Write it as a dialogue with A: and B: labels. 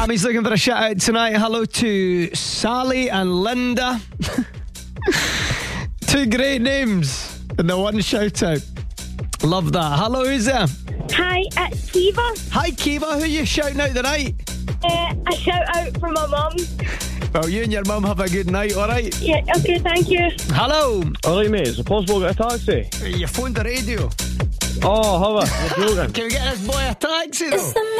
A: Tammy's looking for a shout out tonight. Hello to Sally and Linda. Two great names in the one shout out. Love that. Hello, who's there?
B: Hi, it's Kiva.
A: Hi, Kiva. Who are you shouting out tonight?
B: A shout out from my mum.
A: Well, you and your mum have a good night, alright?
B: Yeah, okay, thank you.
A: Hello.
C: Alright, mate, is it possible to get a taxi?
A: You phoned the radio.
C: Oh, have I? You're joking.
A: Can we get this boy a taxi though?